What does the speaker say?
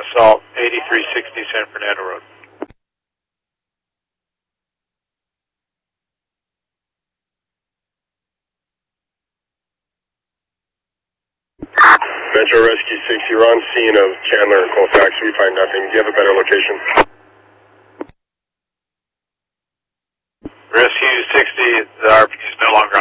Assault, 8360 San Fernando Road. Metro Rescue 6, you're on scene of Chandler and Colfax. We find nothing. Do you have a better location? Rescue 60, the RP is no longer